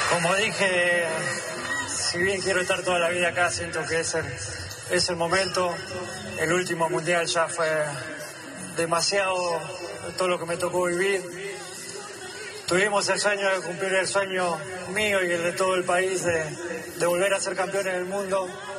Como dije, si bien quiero estar toda la vida acá, siento que es el momento. El último mundial ya fue demasiado todo lo que me tocó vivir. Tuvimos el sueño de cumplir el sueño mío y el de todo el país de volver a ser campeones del mundo.